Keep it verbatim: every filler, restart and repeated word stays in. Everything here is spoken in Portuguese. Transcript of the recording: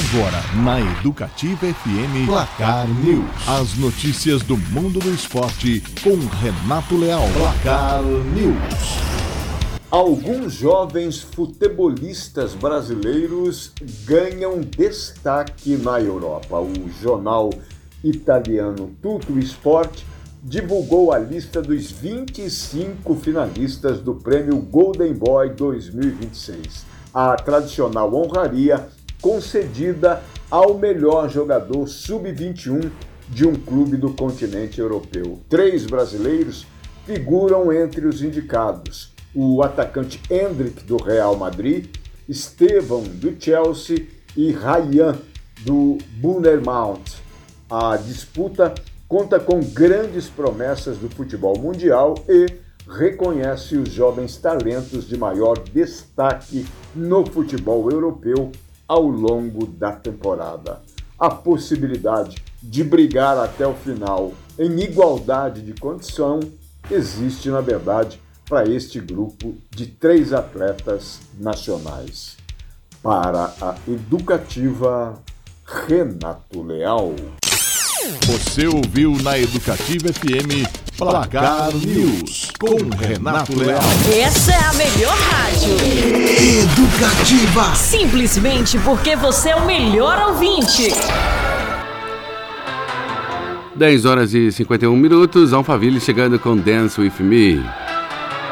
Agora, na Educativa F M, Placar News. As notícias do mundo do esporte com Renato Leal. Placar News. Alguns jovens futebolistas brasileiros ganham destaque na Europa. O jornal italiano Tutto Sport divulgou a lista dos vinte e cinco finalistas do prêmio Golden Boy dois mil e vinte e seis, a tradicional honraria concedida ao melhor jogador sub vinte e um de um clube do continente europeu. Três brasileiros figuram entre os indicados: o atacante Endrick, do Real Madrid, Estevão, do Chelsea e Ryan, do Bournemouth. A disputa conta com grandes promessas do futebol mundial e reconhece os jovens talentos de maior destaque no futebol europeu ao longo da temporada. A possibilidade de brigar até o final em igualdade de condição existe, na verdade, para este grupo de três atletas nacionais. Para a Educativa, Renato Leal. Você ouviu na Educativa F M Placar News com Renato Leal. Essa é a melhor rádio. Educativa. Simplesmente porque você é o melhor ouvinte. dez horas e cinquenta e um minutos, Alphaville chegando com Dance With Me.